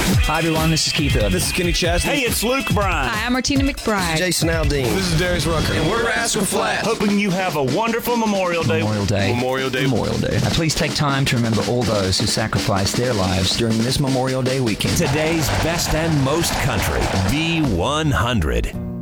Hi, everyone. This is Keith Urban. This is Kenny Chesney. Hey, it's Luke Bryan. Hi, I'm Martina McBride. Jason Aldean. This is Darius Rucker. And we're Rascal Flatts. Hoping you have a wonderful Memorial Day. Memorial Day. Memorial Day. Memorial Day. Now, please take time to remember all those who sacrificed their lives during this Memorial Day weekend. Today's best and most country, V100.